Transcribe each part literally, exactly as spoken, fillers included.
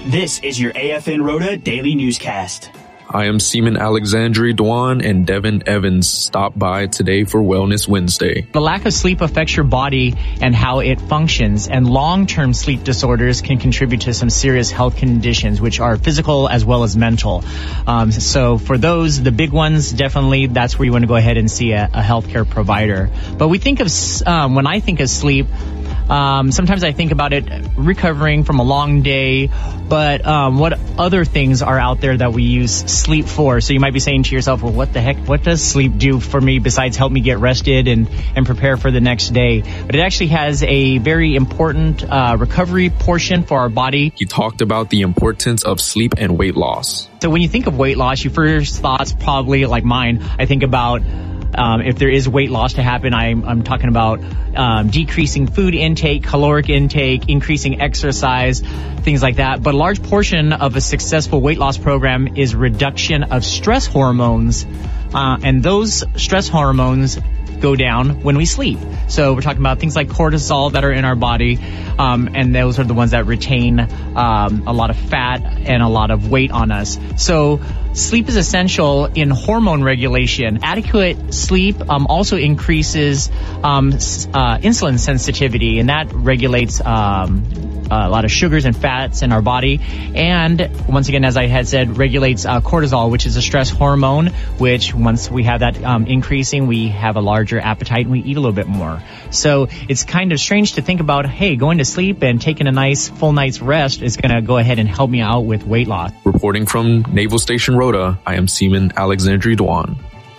This is your A F N Rota Daily Newscast. I am Seaman Alexandri Dwan, and Devin Evans stopped by today for Wellness Wednesday. The lack of sleep affects your body and how it functions, and long-term sleep disorders can contribute to some serious health conditions, which are physical as well as mental. Um, so for those, the big ones, definitely that's where you want to go ahead and see a, a healthcare provider. But we think of, um, when I think of sleep, Um, sometimes I think about it recovering from a long day, but um, what other things are out there that we use sleep for? So you might be saying to yourself, well, what the heck, what does sleep do for me besides help me get rested and, and prepare for the next day? But it actually has a very important uh, recovery portion for our body. He talked about the importance of sleep and weight loss. So when you think of weight loss, your first thoughts probably, like mine, I think about Um, if there is weight loss to happen, I'm, I'm talking about um, decreasing food intake, caloric intake, increasing exercise, things like that. But a large portion of a successful weight loss program is reduction of stress hormones. Uh, and those stress hormones go down when we sleep. So we're talking about things like cortisol that are in our body, um, and those are the ones that retain um, a lot of fat and a lot of weight on us. So sleep is essential in hormone regulation. Adequate sleep um, also increases um, uh, insulin sensitivity, and that regulates um, a lot of sugars and fats in our body. And once again, as I had said, regulates uh, cortisol, which is a stress hormone, which once we have that um, increasing, we have a larger appetite and we eat a little bit more. So it's kind of strange to think about, hey, going to sleep and taking a nice full night's rest is going to go ahead and help me out with weight loss. Reporting from Naval Station Rota, I am Seaman Alexandri Dwan.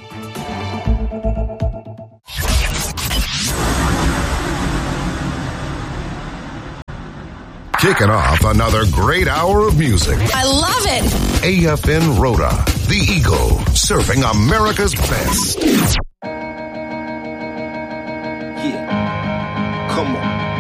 Kicking off another great hour of music. I love it. A F N Rota, the Eagle, serving America's best. Yeah, come on.